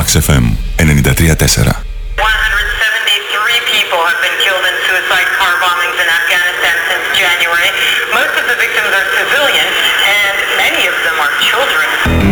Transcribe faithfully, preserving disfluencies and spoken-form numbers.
Max εφ εμ ενενήντα τρία κόμμα τέσσερα. one hundred seventy-three people have been killed in suicide car bombing